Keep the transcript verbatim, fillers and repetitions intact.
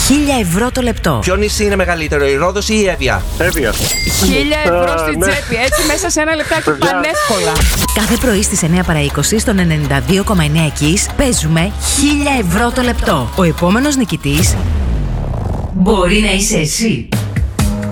χίλια ευρώ το λεπτό. Ποιο νησί είναι μεγαλύτερο, η Ρόδος ή η Εύβοια? Εύβοια. Χίλια ευρώ Α, στην ναι. τσέπη, έτσι μέσα σε ένα λεπτάκι Παιδιά. πανεύκολα. Κάθε πρωί στις εννιά παρά είκοσι στον ενενήντα δύο κόμμα εννέα Kiss παίζουμε χίλια ευρώ το λεπτό. Ο επόμενος νικητής μπορεί να είσαι εσύ.